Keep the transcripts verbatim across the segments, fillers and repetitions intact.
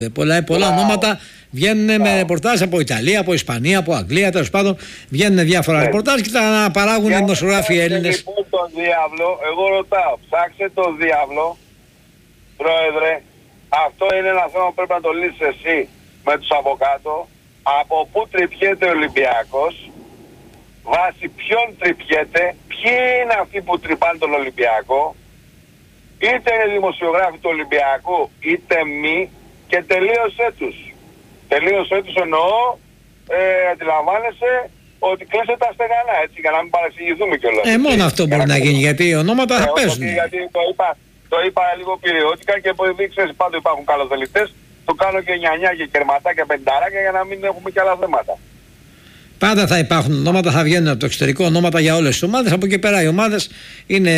Πολλά, πολλά wow. ονόματα βγαίνουν wow. με ρεπορτάζ από Ιταλία, από Ισπανία, από Αγγλία, τέλος πάντων βγαίνουν διάφορα yeah. ρεπορτάζ και τα παράγουν οι δημοσιογράφοι Έλληνες. Λοιπόν, τον διάβλο, εγώ ρωτάω, ψάξε τον διάβλο, πρόεδρε, αυτό είναι ένα θέμα που πρέπει να το λύσεις εσύ με τους από κάτω. Από πού τρυπιέται ο Ολυμπιακός, βάσει ποιον τρυπιέται, ποιοι είναι αυτοί που τρυπάνε τον Ολυμπιακό, είτε είναι δημοσιογράφοι του Ολυμπιακού είτε μη, και τελείωσέ τους. Τελείωσέ τους εννοώ, ε, αντιλαμβάνεσαι ότι κλείσε τα στεγανά, έτσι, για να μην παρεξηγηθούμε κιόλας. Ε, μόνο αυτό μπορεί να γίνει, γιατί οι ονόματα θα παίζουν. Γιατί το είπα, το είπα λίγο κυριότικα και επειδή ξέρεις πάντα υπάρχουν καλοδελητές, το κάνω και νιανιά και κερματά και πενταράκια για να μην έχουμε κι άλλα θέματα. Πάντα θα υπάρχουν ονόματα, θα βγαίνουν από το εξωτερικό ονόματα για όλες τις ομάδες. Από εκεί πέρα οι ομάδες είναι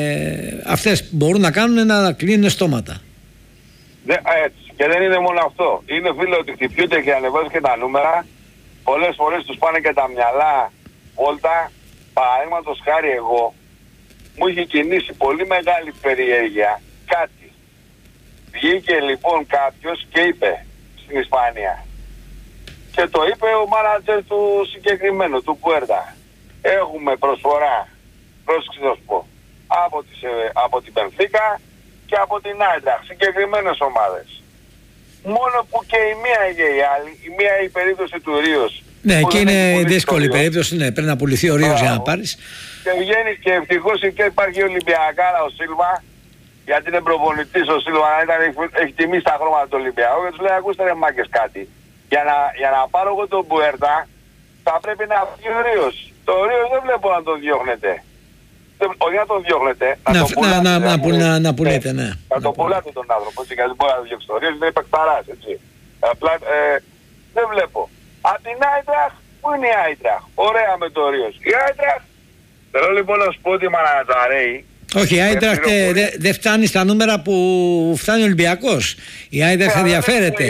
αυτές που μπορούν να κάνουν να κλείνουν στόματα. Δε, έτσι. Και δεν είναι μόνο αυτό. Είναι, φίλε, ότι χτυπιούνται και ανεβάζουν και τα νούμερα. Πολλές φορές τους πάνε και τα μυαλά βόλτα. Παραδείγματος χάρη, εγώ μου είχε κινήσει πολύ μεγάλη περιέργεια κάτι. Βγήκε λοιπόν κάποιος και είπε στην Ισπανία, και το είπε ο μάνατζερ του συγκεκριμένου, του Πουέρτα, έχουμε προσφορά, πρόσεξε να σου πω, από, τις, από την Μπενφίκα και από την Άιντραχτ, συγκεκριμένες ομάδες. Μόνο που και η μία και η άλλη, η μία η περίπτωση του Ρίος. Ναι, εκεί είναι δύσκολη η περίπτωση, ναι, πρέπει να πουληθεί ο Ρίος για να πάρεις. Και βγαίνει και ευτυχώς και υπάρχει Ολυμπιακάρα ο Σίλβα, γιατί είναι προπονητής ο Σίλβα, ήταν, έχει τιμήσει τα χρώματα του Ολυμπιακού και τους λέει, ακούστε ρε μάκες κάτι. Για να, για να πάρω εγώ τον Πουέρτα θα πρέπει να βγει ο Ρίος. Το Ρίος δεν βλέπω να τον διώχνετε. Όχι να τον διώχνετε, να, να, τον πουλάτε, να, να, να, να, να πουλείτε, ναι. Να τον πουλάτε τον άνθρωπο, έτσι, γιατί μπορεί να διώξει το Ρίος, είναι παικταράς, έτσι. Απλά ε, δεν βλέπω. Απ' την Άιντραχτ, πού είναι η Άιντραχτ? Ωραία με το Ρίος. Η Άιντραχτ, θέλω λοιπόν να σου πω ότι μανατζαρέει. Όχι, η Άιντραχτ δεν δε φτάνει στα νούμερα που φτάνει ο Ολυμπιακός. Η Άιντραχτ ενδιαφέρεται.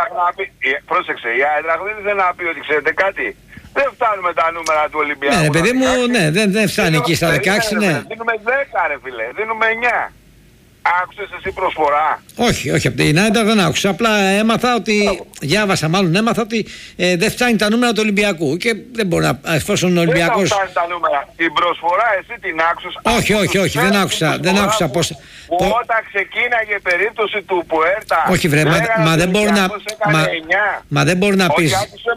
Πρόσεξε, η Άιντραχτ δεν ήθελε να πει ότι ξέρετε κάτι. Δεν φτάνουμε τα νούμερα του Ολυμπιακού. Ναι, παιδί μου, ναι, δεν, δεν φτάνει εκεί στα δεκαέξι, ναι. Δίνουμε δέκα ρε φίλε, δίνουμε εννιά. Άκουσες εσύ προσφορά? Όχι, όχι, από την Άιντραχτ δεν άκουσα. Απλά έμαθα ότι, διάβασα μάλλον, έμαθα ότι ε, δεν φτάνει τα νούμερα του Ολυμπιακού. Και δεν μπορεί να, εφόσον ο Ολυμπιακός... Δεν φτάνει τα νούμερα. Την προσφορά εσύ την άκουσες? Όχι, όχι, όχι, δεν άκουσα, δεν άκουσα πώς... Που Πο... όταν ξεκίναγε η περίπτωση του Πουέρτα... Όχι βρε, μα, μα δεν μπορεί να... Μα, μα δεν μπορεί να πεις...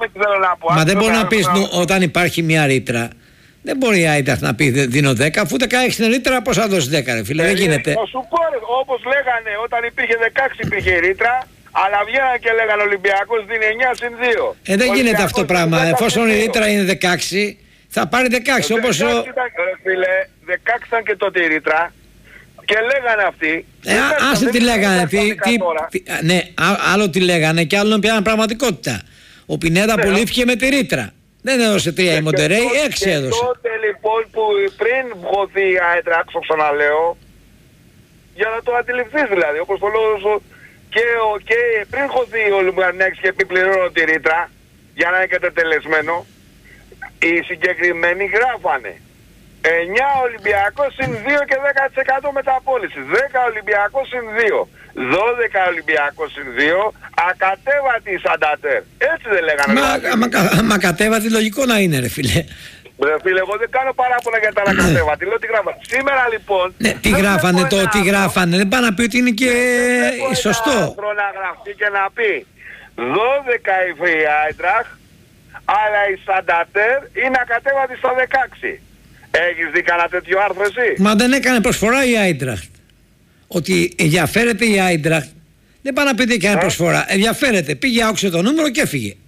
Μα δεν μπορεί να πεις όταν υπάρχει μια ρήτρα. Δεν μπορεί η Άιντραχτ να πει δίνω δέκα, αφού δεκαέξι είναι ρήτρα, πώς θα δώσει δέκα ρε φίλε, δεν γίνεται. Θα σου πω ρε, όπως λέγανε όταν υπήρχε δεκαέξι υπήρχε ρήτρα, αλλά βγαίνανε και λέγανε Ολυμπιακός δίνει εννιά συν δύο. Ε, δεν γίνεται αυτό το πράγμα, εφόσον η ρήτρα είναι δεκαέξι, θα πάρει δεκαέξι όπως... δεκαέξι ήταν, ρε φίλε, δεκαέξι ήταν και τότε η ρήτρα και λέγανε αυτοί. Ε, άσε τι λέγανε, τι, τι, τι, ναι, άλλο τι λέγανε και άλλο πια πραγματικότητα. Ο Πινέδα ναι, πουλήθηκε με τη ρήτρα. Δεν έδωσε τρία η Μοντερέι, έξι έδωσε. Και τότε λοιπόν που πριν βγοθεί η Άιντραχτ, το ξαναλέω, για να το αντιληφθείς δηλαδή, όπως το λέω και, και πριν χωθεί ο Ολυμπιακός και επιπληρώνω τη ρήτρα, για να είναι και τετελεσμένο, οι συγκεκριμένοι γράφανε εννιά Ολυμπιακός συν δύο και δέκα τοις εκατό μεταπώληση, δέκα Ολυμπιακός συν δύο, δώδεκα Ολυμπιακός συν δύο, ακατέβατη η Σαντατέρ. Έτσι δεν λέγανε? Μα, μα, μα, μα κατέβατη λογικό να είναι ρε φίλε. Ρε φίλε, εγώ δεν κάνω παράπονα για τα ανακατέβατη, λέω τι γράφανε. Σήμερα λοιπόν... Ναι, τι γράφανε το, τι γράφανε, δεν πάνε να πει ότι είναι και σωστό. Δεν να γραφτεί και να πει δώδεκα η Άιντραχτ, αλλά η Σαντατέρ είναι ακατέβατη στα δεκαέξι. Έχεις δει κανένα τέτοιο άρθρο εσύ? Μα δεν έκανε προσφορά η Άιντραχτ. Ότι ενδιαφέρεται η Άιντραχτ. Δεν πάει να πείτε και ένα προσφορά. Ενδιαφέρεται. Πήγε, άκουσε το νούμερο και έφυγε.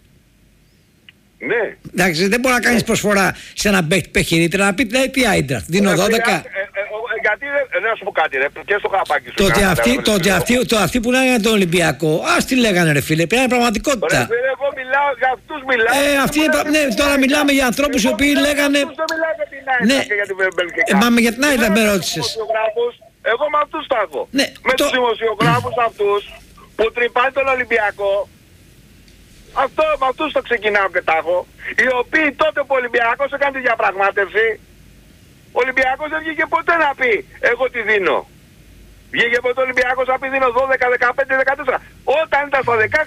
Ναι. Εντάξει, δεν μπορεί να κάνεις προσφορά σε ένα παιχειρίτρα να πείτε τι Άιντραχτ. Δίνω δώδεκα. Γιατί δεν σου πω κάτι ρε, και στο χαπάκι σου. Το ότι αυτοί, το ότι αυτοί, το αυτοί που λέγανε τον Ολυμπιακό, ας τι λέγανε ρε φίλε, πρέπει να είναι πραγματικότητα. Ρε φίλε, εγώ μιλάω, για αυτούς μιλάω. Ε, αυτοί, ναι, τώρα μιλάμε για ανθρώπους οι οποίοι λέγανε... Δεν μιλάω για την Άιντραχτ και για την Μπελγκεκά. Ε, μα για την Άιντραχτ με ρώτησες. Εγώ με αυτούς τα έχω. Ναι, με το... τους δημοσιογράφους αυτούς που τρυπάνε τον Ολυμπιακό. Αυτό, με αυτούς το ξεκινάω και τα έχω. Οι οποίοι τότε που ο Ολυμπιακός έκανε τη διαπραγμάτευση, ο Ολυμπιακός δεν βγήκε ποτέ να πει εγώ τι δίνω. Βγήκε από το Ολυμπιακός να πει δίνω δώδεκα, δεκαπέντε, δεκατέσσερα. Όταν ήταν στα δεκαέξι